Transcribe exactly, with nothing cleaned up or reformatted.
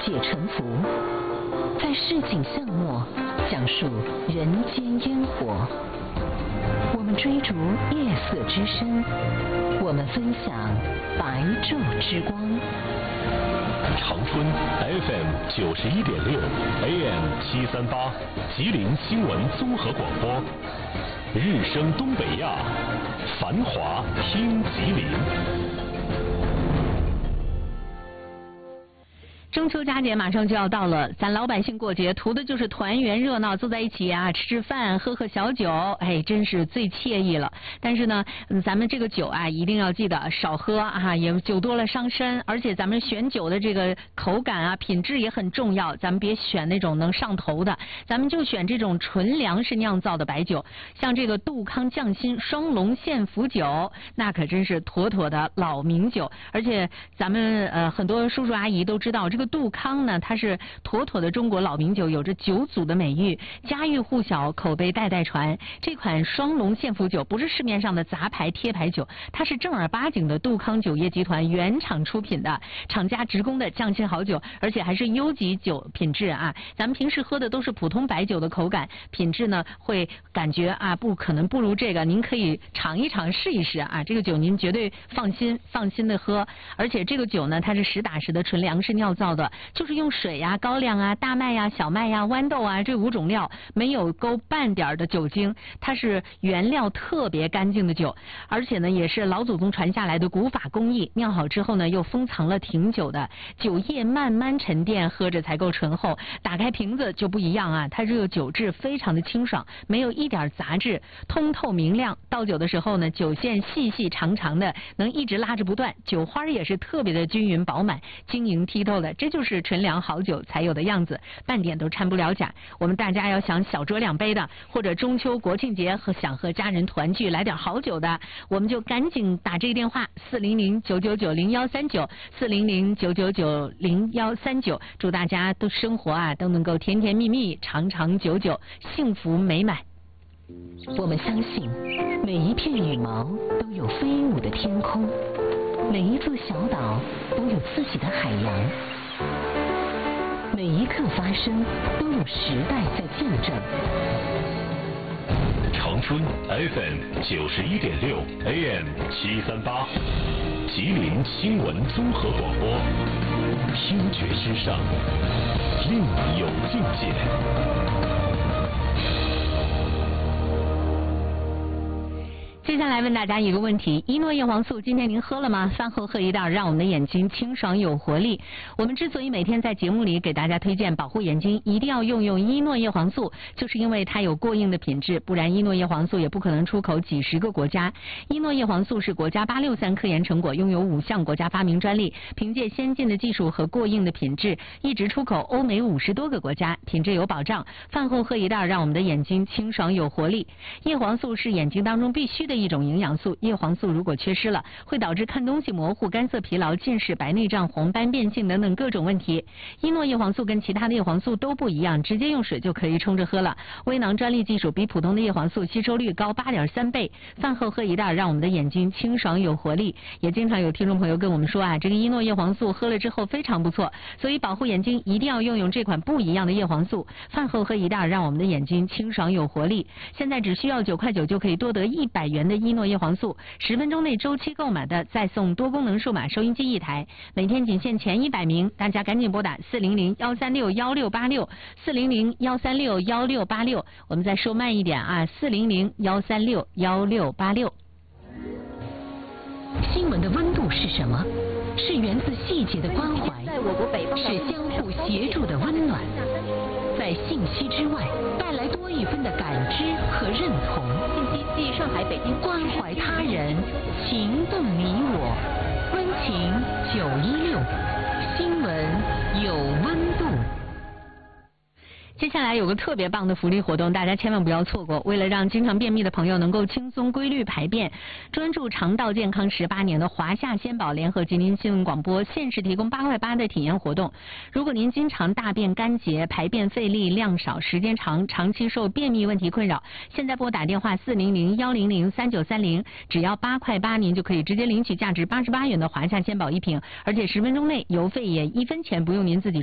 界沉浮，在市井巷陌讲述人间烟火。我们追逐夜色之声，我们分享白昼之光。 长春 F M 九十一点六 A M 七三八，吉林新闻综合广播，日升东北亚，繁华听吉林。 中秋佳节马上就要到了，咱老百姓过节图的就是团圆热闹，坐在一起啊，吃吃饭，喝喝小酒，哎，真是最惬意了。但是呢，嗯、咱们这个酒啊，一定要记得少喝啊，也酒多了伤身。而且咱们选酒的这个口感啊、品质也很重要，咱们别选那种能上头的，咱们就选这种纯粮食酿造的白酒，像这个杜康匠心双龙献福酒，那可真是妥妥的老名酒。而且咱们呃很多叔叔阿姨都知道这个。杜康呢，它是妥妥的中国老名酒，有着酒祖的美誉，家喻户晓，口碑代代传。这款双龙献福酒不是市面上的杂牌贴牌酒，它是正儿八经的杜康酒业集团原厂出品的，厂家直供的匠心好酒，而且还是优级酒品质啊。咱们平时喝的都是普通白酒的口感，品质呢会感觉啊不可能不如这个，您可以尝一尝试一试啊，这个酒您绝对放心放心的喝。而且这个酒呢，它是实打实的纯粮食酿造的。就是用水呀、啊、高粱啊、大麦呀、啊、小麦呀、啊、豌豆啊这五种料，没有勾半点的酒精，它是原料特别干净的酒，而且呢也是老祖宗传下来的古法工艺，酿好之后呢又封藏了挺久的，酒液慢慢沉淀，喝着才够醇厚。打开瓶子就不一样啊，它这个酒质非常的清爽，没有一点杂质，通透明亮。倒酒的时候呢，酒线细细长长的，能一直拉着不断，酒花也是特别的均匀饱满，晶莹剔透的。这就是纯粮好酒才有的样子，半点都掺不了假。我们大家要想小酌两杯的，或者中秋国庆节和想和家人团聚来点好酒的，我们就赶紧打这个电话四零零九九九零幺三九四零零九九九零幺三九，祝大家都生活啊都能够甜甜蜜蜜、长长久久、幸福美满。 我们相信每一片羽毛都有飞舞的天空，每一座小岛都有自己的海洋，每一刻发生都有时代在见证。 长春 F M 九十一点六 A M 七三八，吉林新闻综合广播，听觉之上另有境界。 接下来问大家一个问题：伊诺叶黄素今天您喝了吗？饭后喝一袋，让我们的眼睛清爽有活力。我们之所以每天在节目里给大家推荐保护眼睛一定要用用伊诺叶黄素，就是因为它有过硬的品质，不然伊诺叶黄素也不可能出口几十个国家。伊诺叶黄素是国家八六三科研成果，拥有五项国家发明专利，凭借先进的技术和过硬的品质，一直出口欧美五十多个国家，品质有保障。饭后喝一袋，让我们的眼睛清爽有活力。叶黄素是眼睛当中必须的一种营养素，叶黄素如果缺失了，会导致看东西模糊、干涩、疲劳、近视、白内障、黄斑变性等等各种问题。伊诺叶黄素跟其他的叶黄素都不一样，直接用水就可以冲着喝了。微囊专利技术比普通的叶黄素吸收率高 八点三 倍。饭后喝一袋，让我们的眼睛清爽有活力。也经常有听众朋友跟我们说啊，这个伊诺叶黄素喝了之后非常不错，所以保护眼睛一定要用用这款不一样的叶黄素。饭后喝一袋，让我们的眼睛清爽有活力。现在只需要九块九就可以多得一百元的伊诺叶黄素，十分钟内周期购买的再送多功能数码收音机一台，每天仅限前一百名，大家赶紧拨打四零零幺三六幺六八六四零零幺三六幺六八六，我们再说慢一点啊，四零零幺三六幺六八六。 新闻的温度是什么？是源自细节的关怀，是相互协助的温暖，在信息之外带来多一分的感知和认同。 信息系上海、北京关怀他人，情动你我，温情九一六，新闻有温度。 接下来有个特别棒的福利活动，大家千万不要错过。为了让经常便秘的朋友能够轻松规律排便，专注肠道健康十八年的华夏鲜宝联合吉林新闻广播限时提供八块八的体验活动。如果您经常大便干结、排便费力、量少、时间长，长期受便秘问题困扰，现在拨打电话四零零幺零零三九三零，只要八块八，您就可以直接领取价值八十八元的华夏鲜宝一瓶，而且十分钟内邮费也一分钱不用您自己